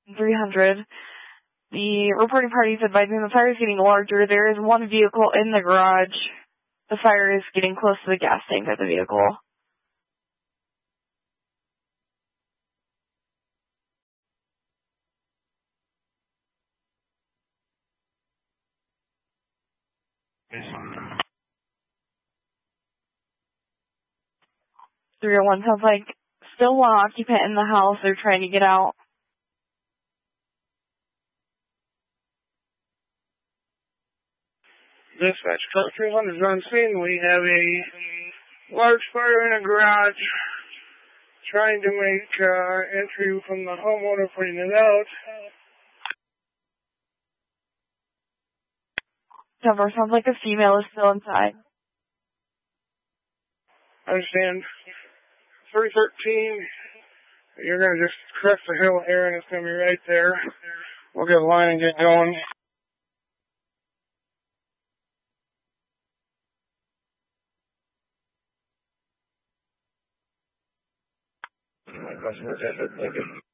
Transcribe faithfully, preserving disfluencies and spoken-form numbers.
three hundred. The reporting party is advising the fire is getting larger. There is one vehicle in the garage. The fire is getting close to the gas tank of the vehicle. three oh one sounds like still one occupant in the house. They're trying to get out. Dispatch, truck three hundred is on scene. We have a large fire in a garage. Trying to make uh, entry from the homeowner putting it out. Denver sounds like a female is still inside. I understand. three thirteen, you're going to just crest the hill here and it's going to be right there. We'll get a line and get going. My customer said that they could